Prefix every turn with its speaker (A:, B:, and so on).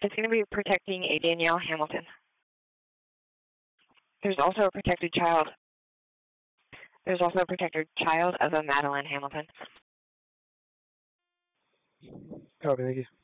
A: It's going to be protecting a Danielle Hamilton. There's also a protected child. There's also a protected child of a Madeline Hamilton.
B: Copy, thank you.